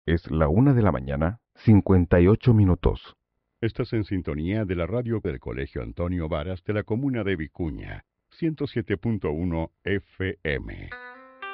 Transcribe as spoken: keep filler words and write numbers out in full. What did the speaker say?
Es la una de la mañana, cincuenta y ocho minutos. Estás en sintonía de la radio del Colegio Antonio Varas de la comuna de Vicuña, ciento siete punto uno F M.